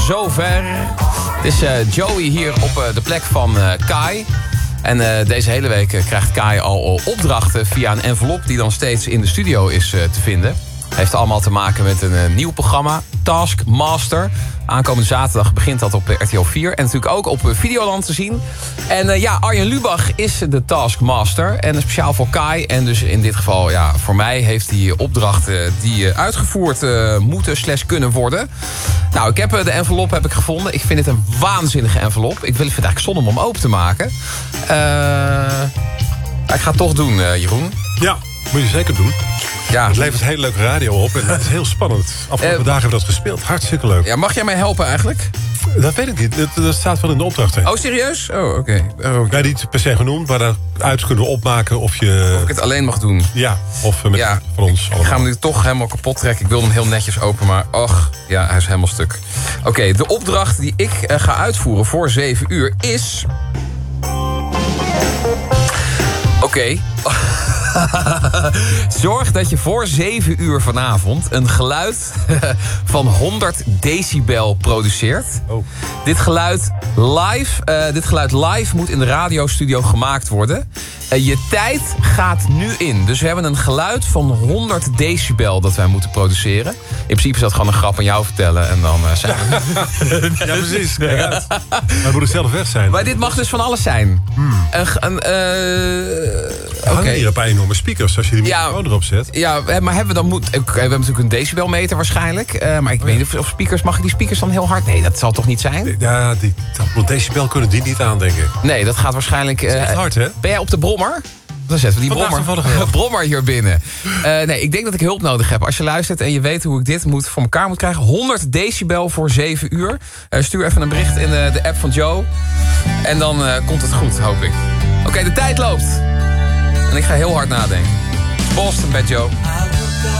zover. Het is Joey hier op de plek van Kai. En deze hele week krijgt Kai al opdrachten via een envelop die dan steeds in de studio is te vinden. Heeft allemaal te maken met een nieuw programma, Taskmaster. Aankomende zaterdag begint dat op RTL 4. En natuurlijk ook op Videoland te zien. En Arjen Lubach is de Taskmaster. En speciaal voor Kai. En dus in dit geval, voor mij heeft hij opdrachten die uitgevoerd moeten / kunnen worden. Nou, ik heb de envelop gevonden. Ik vind het een waanzinnige envelop. Ik vind het eigenlijk zonde om hem open te maken. Ik ga het toch doen, Jeroen. Ja, moet je zeker doen. Ja. Het levert hele leuke radio op en het is heel spannend. Afgelopen dagen hebben we dat gespeeld. Hartstikke leuk. Ja, mag jij mij helpen eigenlijk? Dat weet ik niet. Dat staat wel in de opdracht. Oh, serieus? Oh, oké. Wij niet per se genoemd, maar daaruit kunnen we opmaken of je... Of ik het alleen mag doen. Ja, of met van ons allemaal. Ik ga hem nu toch helemaal kapot trekken. Ik wil hem heel netjes open, maar hij is helemaal stuk. Oké, de opdracht die ik ga uitvoeren voor 7 uur is... Oké. Zorg dat je voor 7 uur vanavond een geluid van 100 decibel produceert. Oh. Dit geluid live moet in de radiostudio gemaakt worden. Je tijd gaat nu in. Dus we hebben een geluid van 100 decibel dat wij moeten produceren. In principe is dat gewoon een grap aan jou vertellen. En dan zijn we... Ja, precies. Maar het moet het zelf weg zijn. Maar dit mag dus van alles zijn. Hangen hier een paar enorme speakers als je die microfoon erop zet. Ja, maar hebben we dan we hebben natuurlijk een decibelmeter waarschijnlijk. Maar ik weet niet of speakers... Mag ik die speakers dan heel hard? Nee, dat zal toch niet zijn? Ja, dat decibel kunnen die niet aan, denk ik. Nee, dat gaat waarschijnlijk... Dat is echt hard, hè? Ben jij op de brommer? Dan zetten we die brommer hier binnen. Nee, ik denk dat ik hulp nodig heb. Als je luistert en je weet hoe ik dit voor elkaar moet krijgen. 100 decibel voor 7 uur. Stuur even een bericht in de app van Joe. En dan komt het goed, hoop ik. Oké, de tijd loopt. En ik ga heel hard nadenken. Boston met Joe.